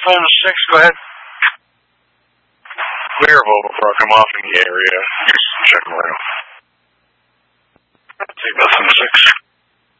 Phone 6, go ahead. Clear of overcrock, I'm off in the area. Here's check around. Take that phone 6.